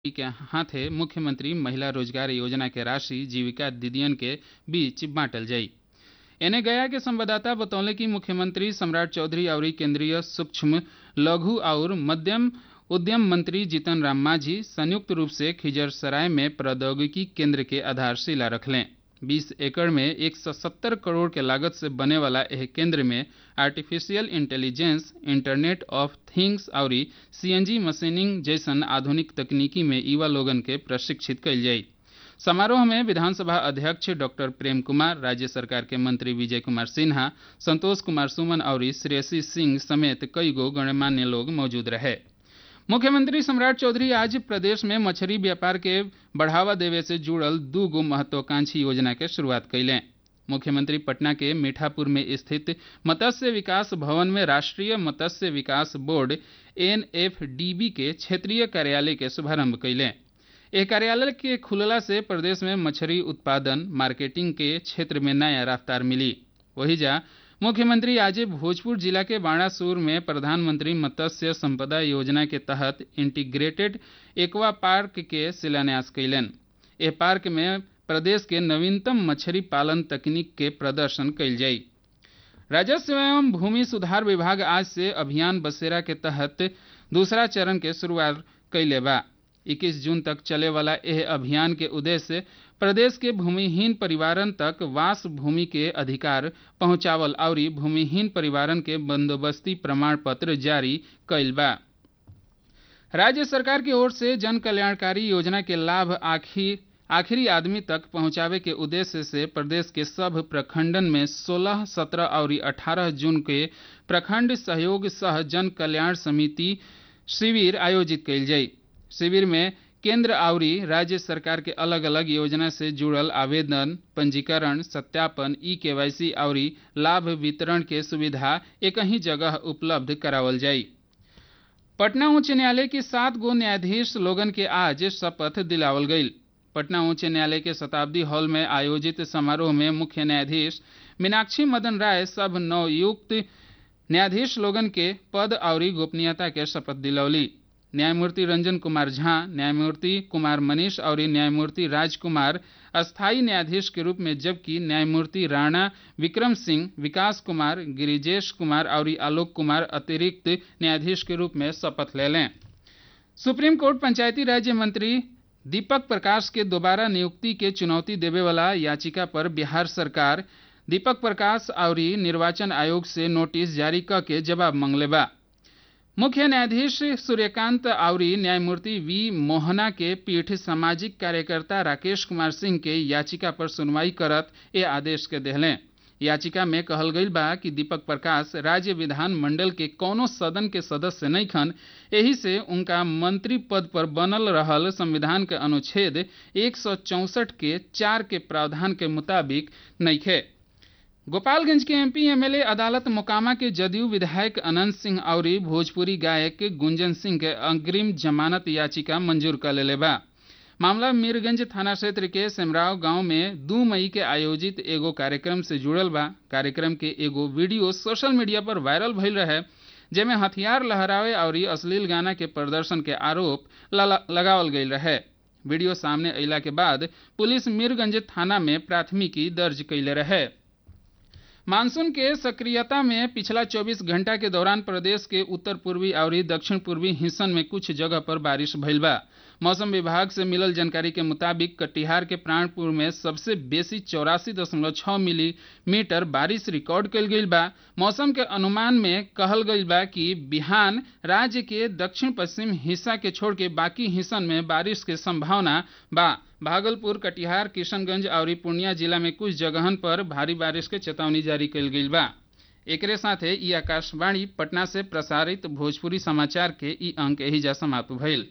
के हाथे मुख्यमंत्री महिला रोजगार योजना के राशि जीविका दीदियन के बीच बांटल जाई। एने गया के संवाददाता बतौले कि मुख्यमंत्री सम्राट चौधरी और केंद्रीय सूक्ष्म लघु और मध्यम उद्यम मंत्री जीतन राम मांझी संयुक्त रूप से खिजरसराय में प्रौद्योगिकी केंद्र के आधारशिला रखलें। 20 एकड़ में 170 करोड़ के लागत से बने वाला यह केंद्र में artificial intelligence, internet of things और सीएनजी मशीनिंग जैसन आधुनिक तकनीकी में युवा लोगन के प्रशिक्षित कइल जाई। समारोह में विधानसभा अध्यक्ष डॉक्टर प्रेम कुमार, राज्य सरकार के मंत्री विजय कुमार सिन्हा, संतोष कुमार सुमन और श्रेयसी सिंह समेत कई गो गणमान्य लोग मौजूद रहे। मुख्यमंत्री सम्राट चौधरी आज प्रदेश में मछली व्यापार के बढ़ावा देवे से जुड़ल 2 गो महत्वाकांक्षी योजना के शुरुआत कैलें। मुख्यमंत्री पटना के मीठापुर में स्थित मत्स्य विकास भवन में राष्ट्रीय मत्स्य विकास बोर्ड एनएफडीबी के क्षेत्रीय कार्यालय के शुभारंभ कैलें। यह कार्यालय के खुलला से प्रदेश में मछली उत्पादन मार्केटिंग के क्षेत्र में नया रफ्तार मिली। वही जा मुख्यमंत्री आज भोजपुर जिला के बाणासुर में प्रधानमंत्री मत्स्य संपदा योजना के तहत इंटीग्रेटेड एक्वा पार्क के शिलान्यास कैलन। यह पार्क में प्रदेश के नवीनतम मछली पालन तकनीक के प्रदर्शन कैल जाई। राजस्व एवं भूमि सुधार विभाग आज से अभियान बसेरा के तहत दूसरा चरण के शुरुआत कैले बा। 21 जून तक चले वाला यह अभियान के उद्देश्य प्रदेश के भूमिहीन परिवारन तक वास भूमि के अधिकार पहुंचावल और भूमिहीन परिवारन के बंदोबस्ती प्रमाण पत्र जारी कैल बा। राज्य सरकार की ओर से जन कल्याणकारी योजना के लाभ आखिरी आदमी तक पहुंचावे के उद्देश्य से प्रदेश के सब प्रखंडन में 16, 17 और 18 जून के प्रखंड सहयोग सह जन कल्याण समिति शिविर आयोजित कैल जाई। शिविर में केंद्र और राज्य सरकार के अलग अलग योजना से जुड़ल आवेदन, पंजीकरण, सत्यापन, ई-केवाईसी और लाभ वितरण के सुविधा एक ही जगह उपलब्ध करावल जाई। पटना उच्च न्यायालय के 7 गो न्यायाधीश लोगन के आज शपथ दिलावल गई। पटना उच्च न्यायालय के शताब्दी हॉल में आयोजित समारोह में मुख्य न्यायाधीश मीनाक्षी मदन राय सब नवयुक्त न्यायाधीश लोगन के पद और गोपनीयता के शपथ दिलौली। न्यायमूर्ति रंजन कुमार झा, न्यायमूर्ति कुमार मनीष और न्यायमूर्ति राजकुमार अस्थायी न्यायाधीश के रूप में, जबकि न्यायमूर्ति राणा विक्रम सिंह, विकास कुमार, गिरिजेश कुमार और आलोक कुमार अतिरिक्त न्यायाधीश के रूप में शपथ ले लें। सुप्रीम कोर्ट पंचायती राज्य मंत्री दीपक प्रकाश के दोबारा नियुक्ति के चुनौती देवे वाला याचिका पर बिहार सरकार दीपक प्रकाश और निर्वाचन आयोग से नोटिस जारी करके जवाब मांगले बा। मुख्य न्यायाधीश सूर्यकांत और न्यायमूर्ति वी मोहना के पीठ सामाजिक कार्यकर्ता राकेश कुमार सिंह के याचिका पर सुनवाई करत ये आदेश के देहलें। याचिका में कहल गई बा कि दीपक प्रकाश राज्य विधान मंडल के कोनो सदन के सदस्य नहीं खन, यही से उनका मंत्री पद पर बनल रहल संविधान के अनुच्छेद 164 के 4 के प्रावधान के मुताबिक नइखे। गोपालगंज के एमपी एमएलए अदालत मोकामा के जदयू विधायक अनंत सिंह और भोजपुरी गायक गुंजन सिंह के अग्रिम जमानत याचिका मंजूर कर लेले बा। मामला मीरगंज थाना क्षेत्र के सेमराव गांव में 2 मई के आयोजित एगो कार्यक्रम से जुड़ल बा। कार्यक्रम के एगो वीडियो सोशल मीडिया पर वायरल भइल रहे, जेमे हथियार लहरावे और अश्लील गाना के प्रदर्शन के आरोप लगावल गई रहे। वीडियो सामने अइला के बाद पुलिस मीरगंज थाना में प्राथमिकी दर्ज कैले रहे। मानसून के सक्रियता में पिछला 24 घंटा के दौरान प्रदेश के उत्तर पूर्वी और दक्षिण पूर्वी हिस्सन में कुछ जगह पर बारिश भइल बा। मौसम विभाग से मिलल जानकारी के मुताबिक कटिहार के प्राणपुर में सबसे बेसी 84.6 मिलीमीटर बारिश रिकॉर्ड कल गई बा। मौसम के अनुमान में कहल गई बा कि बिहान राज्य के दक्षिण पश्चिम हिस्सा के छोड़ के बाकी हिस्सन में बारिश के संभावना बा। भागलपुर, कटिहार, किशनगंज और पूर्णिया जिला में कुछ जगहन पर भारी बारिश के चेतावनी जारी कल गई बा। एकरे साथे ई आकाशवाणी पटना से प्रसारित भोजपुरी समाचार के ई अंक एहिजा समाप्त भइल।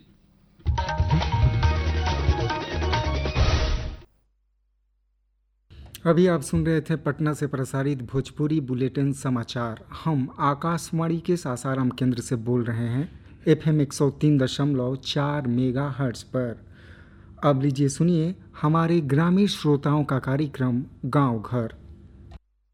अभी आप सुन रहे थे पटना से प्रसारित भोजपुरी बुलेटिन समाचार। हम आकाशवाणी के सासाराम केंद्र से बोल रहे हैं FM 103.4 मेगाहर्ट्ज पर। अब लीजिए सुनिए हमारे ग्रामीण श्रोताओं का कार्यक्रम गांव घर।